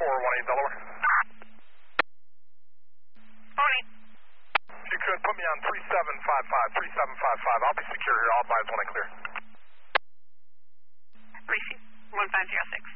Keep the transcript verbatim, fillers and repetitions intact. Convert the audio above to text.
four one eight Delaware. Morning. If you could, put me on three seven five five, three seven five five. I'll be secure here. I'll advise when I clear. Receive one five zero six.